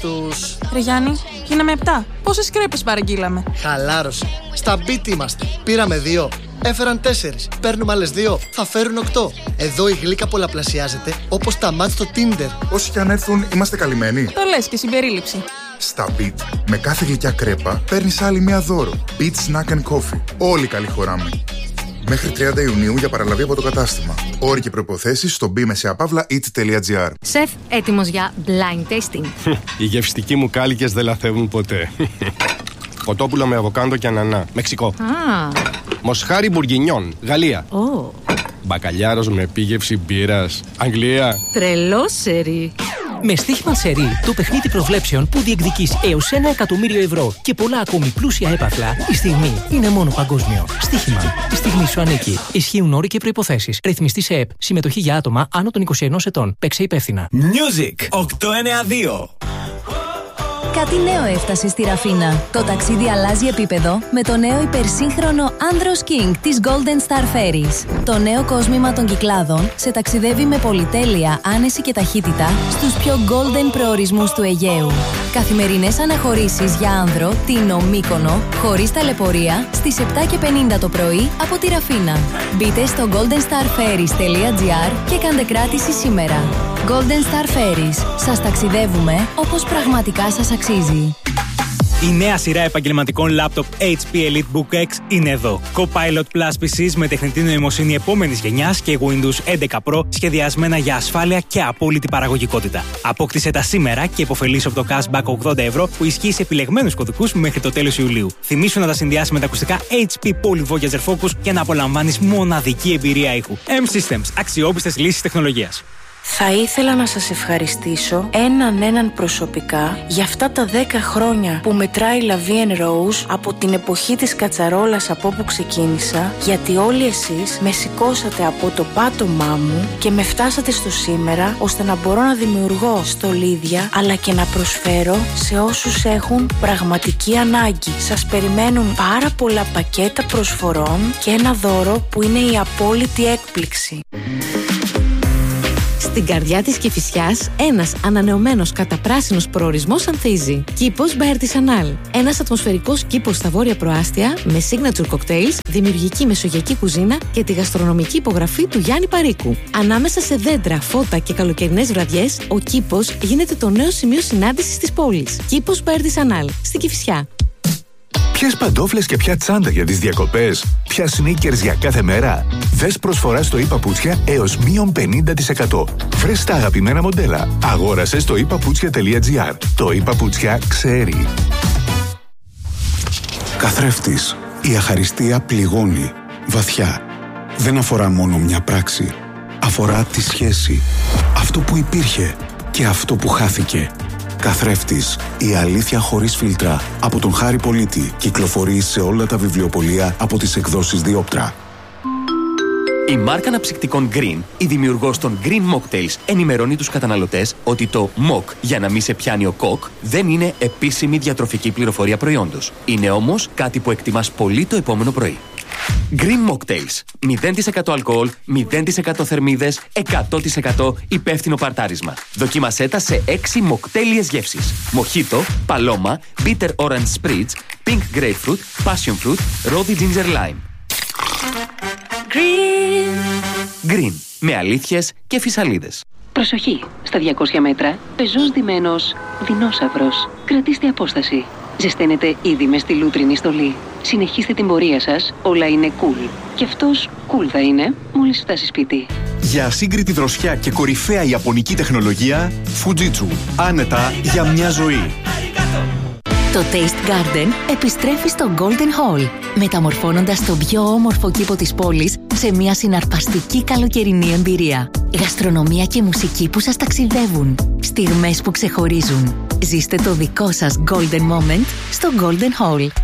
στους... Ρε Γιάννη, γίναμε 7. Πόσες κρέπες παραγγείλαμε? Χαλάρωσε. Στα beat είμαστε. Πήραμε 2. Έφεραν 4. Παίρνουμε άλλες 2. Θα φέρουν 8. Εδώ η γλύκα πολλαπλασιάζεται όπως τα μάτς στο Tinder. Όσοι κι αν έρθουν, είμαστε καλυμμένοι. Το λες και συμπερίληψη. Στα Beat, με κάθε γλυκιά κρέπα παίρνεις άλλη μία δώρο. Beat Snack and Coffee. Όλοι καλή χωράμε. Μέχρι 30 Ιουνίου για παραλαβή από το κατάστημα. Όροι και προϋποθέσεις στο be-eat.gr. Σεφ, έτοιμος για blind tasting. Οι γευστικοί μου κάλικες δεν λαθεύουν ποτέ. Κοτόπουλο με αβοκάντο και ανανά. Μεξικό. Μοσχάρι μπουργκινιόν. Γαλλία. Μπακαλιάρος με επίγευση μπύρας. Αγγλία. Τρελό σερί. Με στοίχημα σερί, το παιχνίδι προβλέψεων που διεκδικείς έως 1 εκατομμύριο ευρώ και πολλά ακόμη πλούσια έπαθλα, η στιγμή είναι μόνο παγκόσμιο. Στοίχημα. Η στιγμή σου ανήκει. Ισχύουν όροι και προϋποθέσεις. Ρυθμιστή σε ΕΠ. Συμμετοχή για άτομα άνω των 21 ετών. Παίξε υπεύθυνα. Music 892. Κάτι νέο έφτασε στη Ραφίνα. Το ταξίδι αλλάζει επίπεδο με το νέο υπερσύγχρονο Andros King της Golden Star Ferries. Το νέο κόσμημα των Κυκλάδων σε ταξιδεύει με πολυτέλεια, άνεση και ταχύτητα στους πιο golden προορισμούς του Αιγαίου. Καθημερινές αναχωρήσεις για άνδρο, Τίνο, Μύκονο, χωρίς ταλαιπωρία, στις 7:50 το πρωί από τη Ραφίνα. Μπείτε στο goldenstarferries.gr και κάντε κράτηση σήμερα. Golden Star Ferries. Σας ταξιδεύουμε όπως πραγματικά σας αξίζει. Η νέα σειρά επαγγελματικών λάπτοπ HP EliteBook X είναι εδώ. Copilot Plus PCs με τεχνητή νοημοσύνη επόμενης γενιάς και Windows 11 Pro σχεδιασμένα για ασφάλεια και απόλυτη παραγωγικότητα. Απόκτησε τα σήμερα και υποφελήσου από το cashback 80 ευρώ που ισχύει σε επιλεγμένους κωδικούς μέχρι το τέλος Ιουλίου. Θυμήσου να τα συνδυάσεις με τα ακουστικά HP Poly Voyager Focus και να απολαμβάνεις μοναδική εμπειρία ήχου. M-Systems. Αξιόπιστες λύσεις τεχνολογίας. Θα ήθελα να σας ευχαριστήσω έναν προσωπικά για αυτά τα 10 χρόνια που μετράει La Vie en Rose από την εποχή της κατσαρόλας από όπου ξεκίνησα, γιατί όλοι εσείς με σηκώσατε από το πάτωμά μου και με φτάσατε στο σήμερα ώστε να μπορώ να δημιουργώ στολίδια αλλά και να προσφέρω σε όσους έχουν πραγματική ανάγκη. Σας περιμένουν πάρα πολλά πακέτα προσφορών και ένα δώρο που είναι η απόλυτη έκπληξη. Στην καρδιά της Κηφισιάς, ένας ανανεωμένος καταπράσινος προορισμός ανθίζει. Κήπος by Artisanal. Ένας ατμοσφαιρικός κήπος στα βόρεια προάστια με signature cocktails, δημιουργική μεσογειακή κουζίνα και τη γαστρονομική υπογραφή του Γιάννη Παρίκου. Ανάμεσα σε δέντρα, φώτα και καλοκαιρινές βραδιές, ο κήπος γίνεται το νέο σημείο συνάντησης της πόλης. Κήπος by Artisanal. Στην Κηφισιά. Ποιες παντόφλες και ποια τσάντα για τις διακοπές, ποια sneakers για κάθε μέρα. Δες προσφορά στο ePaputsια έως μείον 50%. Βρες τα αγαπημένα μοντέλα. Αγόρασε στο ePaputsια.gr. Το ePaputsια ξέρει. Καθρέφτης. Η αχαριστία πληγώνει. Βαθιά. Δεν αφορά μόνο μια πράξη. Αφορά τη σχέση. Αυτό που υπήρχε και αυτό που χάθηκε. Καθρέφτης. Η αλήθεια χωρίς φίλτρα. Από τον Χάρη Πολίτη. Κυκλοφορεί σε όλα τα βιβλιοπωλεία από τις εκδόσεις Διόπτρα. Η μάρκα αναψυκτικών Green, η δημιουργός των Green Mocktails, ενημερώνει τους καταναλωτές ότι το Mock, για να μην σε πιάνει ο κοκ, δεν είναι επίσημη διατροφική πληροφορία προϊόντος. Είναι όμως κάτι που εκτιμάς πολύ το επόμενο πρωί. Green Mocktails. 0% αλκοόλ, 0% θερμίδες, 100% υπεύθυνο παρτάρισμα. Δοκίμασέ τα σε 6 μοκτέλιες γεύσεις. Μοχίτο, παλώμα, bitter orange spritz, pink grapefruit, passion fruit, rosy ginger lime. Green. Με αλήθειες και φυσαλίδες. Προσοχή! Στα 200 μέτρα, πεζός ντυμένος δεινόσαυρος. Κρατήστε απόσταση. Ζεσταίνετε ήδη με στη λούτρινη στολή. Συνεχίστε την πορεία σας, όλα είναι cool. Και αυτός cool θα είναι μόλις φτάσει σπίτι. Για ασύγκριτη δροσιά και κορυφαία ιαπωνική τεχνολογία, Fujitsu. Άνετα για μια ζωή. Το Taste Garden επιστρέφει στο Golden Hall, μεταμορφώνοντας τον πιο όμορφο κήπο της πόλης σε μια συναρπαστική καλοκαιρινή εμπειρία. Γαστρονομία και μουσική που σας ταξιδεύουν. Στιγμές που ξεχωρίζουν. Ζήστε το δικό σας Golden Moment στο Golden Hall.